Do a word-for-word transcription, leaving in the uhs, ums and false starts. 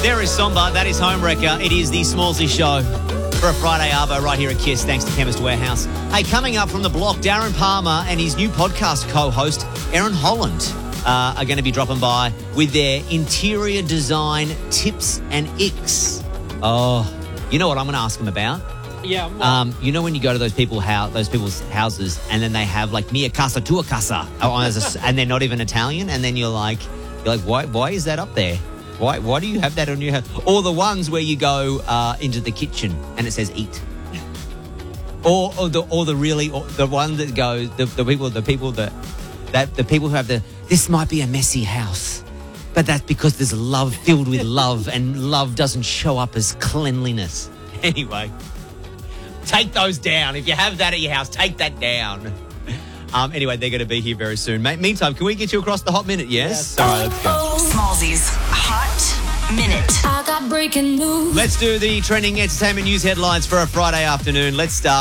There is Somba. That is Homewrecker. It is the Smallsy Show for a Friday Arvo right here at Kiss, thanks to Chemist Warehouse. Hey, coming up from the block, Darren Palmer and his new podcast co-host, Aaron Holland, uh, are going to be dropping by with their interior design tips and icks. Oh, you know what I'm going to ask them about? Yeah. Well, Um, you know when you go to those people house, those people's houses, and then they have like mia casa tua casa, and they're not even Italian, and then you're like, you're like, why? Why is that up there? Why? Why do you have that on your house? Or the ones where you go uh, into the kitchen and it says eat, or or the or the really or the one that goes the, the people the people that that the people who have the this might be a messy house, but that's because there's love filled with love, and love doesn't show up as cleanliness. Anyway. Take those down. If you have that at your house, take that down. Um, anyway, they're going to be here very soon. Mate, meantime, can we get you across the hot minute? Yes? yes. All right, let's go. Smallsy's Hot Minute. I got breaking news. Let's do the trending entertainment news headlines for a Friday afternoon. Let's start.